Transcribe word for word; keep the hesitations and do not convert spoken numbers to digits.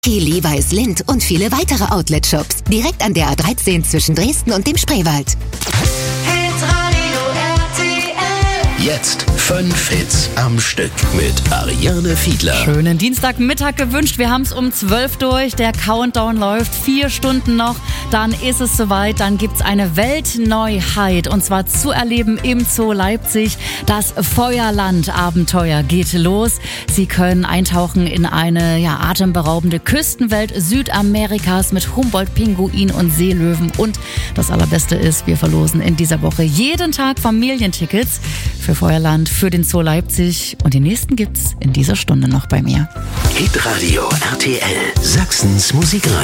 Levi's, Lindt und viele weitere Outlet-Shops. Direkt an der A dreizehn zwischen Dresden und dem Spreewald. Jetzt fünf Hits am Stück mit Ariane Fiedler. Schönen Dienstagmittag gewünscht. Wir haben es um zwölf durch. Der Countdown läuft. Vier Stunden noch. Dann ist es soweit. Dann gibt es eine Weltneuheit. Und zwar zu erleben im Zoo Leipzig. Das Feuerland-Abenteuer geht los. Sie können eintauchen in eine ja, atemberaubende Küstenwelt Südamerikas mit Humboldt-Pinguin und Seelöwen. Und das Allerbeste ist, wir verlosen in dieser Woche jeden Tag Familientickets für Feuerland, für den Zoo Leipzig. Und die nächsten gibt's in dieser Stunde noch bei mir. Hitradio R T L, Sachsens Musikradio.